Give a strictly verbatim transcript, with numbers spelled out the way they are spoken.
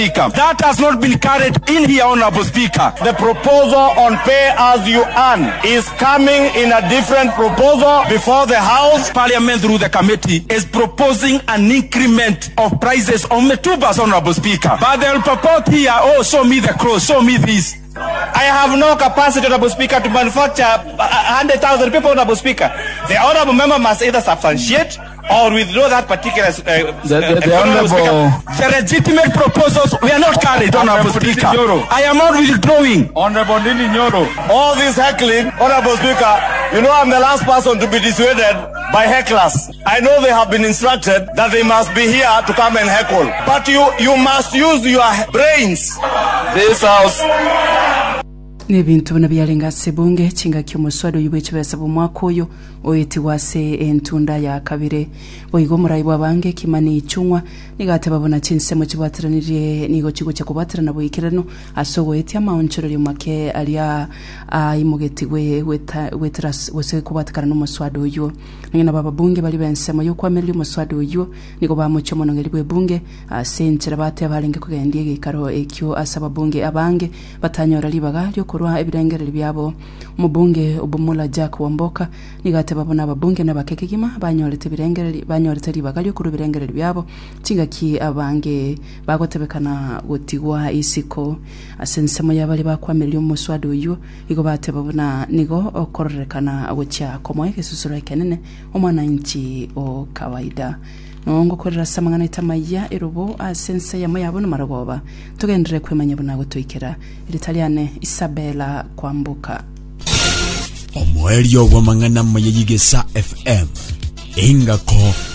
Speaker. That has not been carried in here, Honorable Speaker. The proposal on pay as you earn is coming in a different proposal before the House. Parliament through the committee is proposing an increment of prices on the tubers, Honorable Speaker. But they'll purport here, oh, show me the clothes, show me this. I have no capacity, Honorable Speaker, to manufacture one hundred thousand people, Honorable Speaker. The Honorable Member must either substantiate or withdraw that particular... Uh, the, the, the, uh, honorable... the legitimate proposals were not carried, Honorable Speaker. I am not withdrawing. Honorable Ndindi Nyoro. All this heckling, Honorable Speaker, you know I'm the last person to be dissuaded by hecklers. I know they have been instructed that they must be here to come and heckle. But you, you must use your brains. This House... Nebintu nabiyalenga sebunge chinga kyomuswado yubechebesa bumwako oyo oyeti wase entunda ya kabire boigo muraibwa bange kimani ichungwa nigate babona chinsemo chibatiranirie nigo chigo cya kubatirana boikirano asogo eti amaonchoro make alia imugeti we wetras wose kubatikana no muswado oyo ngina baba bunge bali bensemo yo kwameli muswado oyo nigo bamuchomo ngeli bwe bunge senchera bate abalenge kugendie gikaro ekyo asaba bunge abange batanyora libaga lyo kurwa ebirengere byabo mubunge obumula Jack Wamboka nigate babona ababunge nabakekekima banyorete birengere banyorete libaga lyo kuru birengere byabo chingaki abange bagotebekana gotigwa isiko asensemo yabali bakwameli muswado oyo igo bate babona nigo okorekana agocha komoyeke susura kenene omwana inchi o kawaida nongo korera samangana itamaya erobo asense ya mayabona maragoba tugendere kwemanya bona gutoikera Italiane Isabella Kwambuka Omwelio wa mangana mayigesa F M ingako